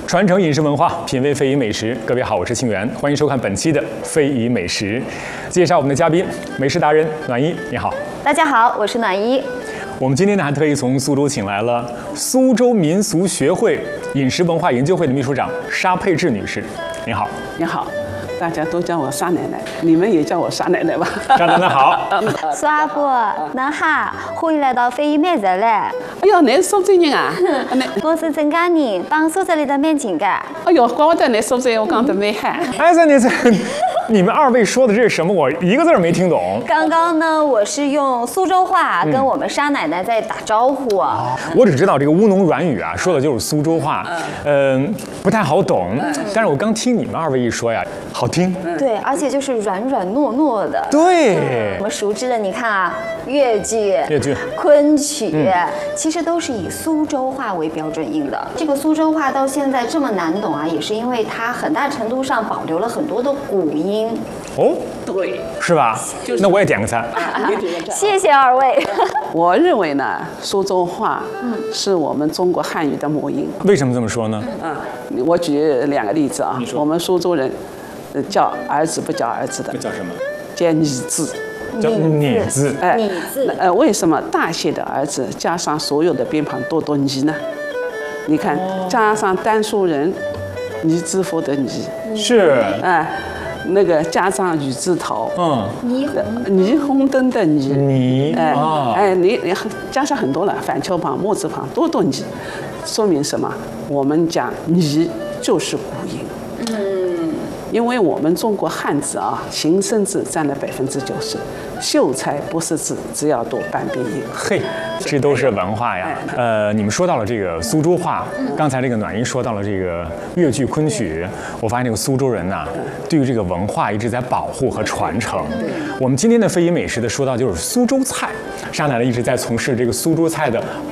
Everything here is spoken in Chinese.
传承饮食文化，品味非遗美食。各位好，我是庆元，欢迎收看本期的非遗美食。介绍我们的嘉宾，美食达人暖一，你好。 大家好，我是暖一。 我们今天呢还特意从苏州请来了苏州民俗学会饮食文化研究会的秘书长沙佩智女士，你好。 你好，大家都叫我沙奶奶，你们也叫我沙奶奶吧。 沙奶奶好。 苏阿伯，侬好，欢迎来到非遗美食嘞。 哎呦，你是苏州人啊？ 我是郑家人，帮苏州里的蛮近的。 哎呦，怪不得你苏州，我讲得蛮嗨。 哎，你们二位说的这是什么？我一个字儿没听懂。 刚刚呢，我是用苏州话跟我们沙奶奶在打招呼啊。 我只知道这个乌侬软语啊，说的就是苏州话，不太好懂。但是我刚听你们二位一说呀，好听。 对，而且就是软软糯糯的。 对， 我们熟知的，你看啊，越剧、昆曲，其实都是以苏州话为标准音的。这个苏州话到现在这么难懂啊，也是因为它很大程度上保留了很多的古音。 哦， 对， 是吧？那我也点个赞。 谢谢二位。 我认为呢，苏州话是我们中国汉语的母音。 为什么这么说呢？ 我举两个例子啊。我们苏州人叫儿子不叫儿子的， 叫什么？ 叫你字。 叫你字。 你字。 为什么大写的儿子加上所有的边旁都读你呢？你看，加上单数人，你字符的你。 是。 那个加上雨字头，霓虹灯的霓，你加上很多了，反丘旁、木字旁都读你，说明什么？我们讲你就是古音。因为我们中国汉字啊，形声字占了90%，秀才不识字，只要读半边音。 嘿，这都是文化呀。你们说到了这个苏州话，刚才这个暖一说到了这个越剧昆曲，我发现这个苏州人呐，对于这个文化一直在保护和传承。我们今天的非遗美食的说到就是苏州菜，沙奶奶一直在从事这个苏州菜的